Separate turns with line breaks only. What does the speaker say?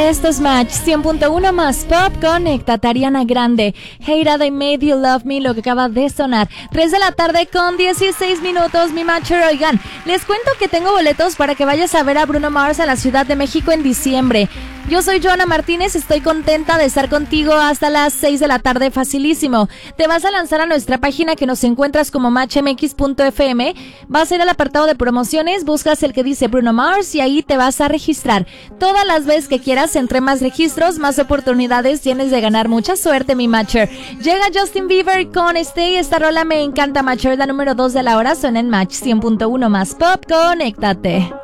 Esto es Match 100.1 más Pop. Conéctate, Ariana Grande. Heira, They Made You Love Me, lo que acaba de sonar. 3 de la tarde con 16 minutos, mi Matcher. Oigan, les cuento que tengo boletos para que vayas a ver a Bruno Mars a la Ciudad de México en diciembre. Yo soy Joana Martínez, estoy contenta de estar contigo hasta las 6 de la tarde, facilísimo. Te vas a lanzar a nuestra página que nos encuentras como matchmx.fm, vas a ir al apartado de promociones, buscas el que dice Bruno Mars y ahí te vas a registrar. Todas las veces que quieras, entre más registros, más oportunidades tienes de ganar. Mucha suerte, mi Matcher. Llega Justin Bieber con Stay, esta rola me encanta, Matcher, la número 2 de la hora, suena en Match 100.1 más Pop. Conéctate.